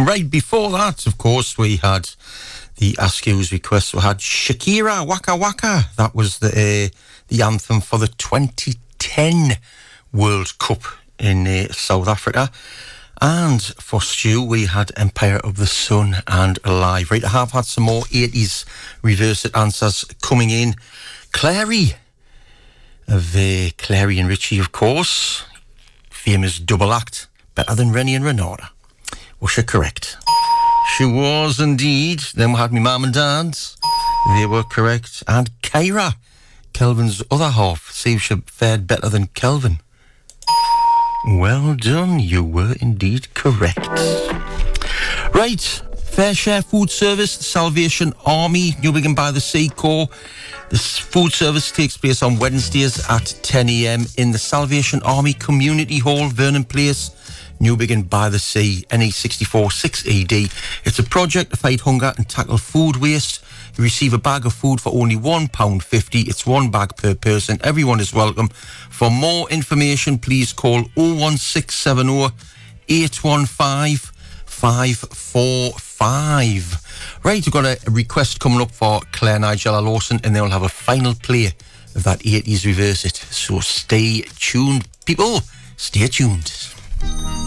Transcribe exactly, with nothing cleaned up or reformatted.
Right, before that, of course, we had the Ask You's request. We had Shakira, Waka Waka. That was the uh, the anthem for the twenty ten World Cup in uh, South Africa. And for Stu, we had Empire of the Sun and Alive. Right, I have had some more eighties reverse it answers coming in. Clary, of uh, Clary and Richie, of course. Famous double act, better than Rennie and Renata. Was she correct? She was indeed. Then we had me mum and dad's. They were correct. And Kyra, Kelvin's other half. See if she fared better than Kelvin. Well done. You were indeed correct. Right. Fair Share Food Service, the Salvation Army, Newbiggin by the Sea Corps. The food service takes place on Wednesdays at ten a m in the Salvation Army Community Hall, Vernon Place, Newbiggin by the Sea, N E sixty-four six E D. It's a project to fight hunger and tackle food waste. You receive a bag of food for only one pound fifty. It's one bag per person. Everyone is welcome. For more information, please call oh one six seven oh, eight one five, five four five. Right, we've got a request coming up for Claire Nigella Lawson, and they'll have a final play of that eighties Reverse It. So stay tuned, people. Stay tuned.